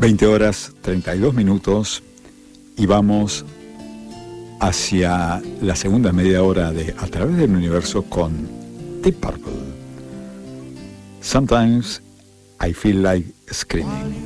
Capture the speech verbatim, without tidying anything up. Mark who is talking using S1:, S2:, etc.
S1: veinte horas treinta y dos minutos y vamos hacia la segunda media hora de A Través del Universo con Deep Purple. Sometimes I Feel Like Screaming.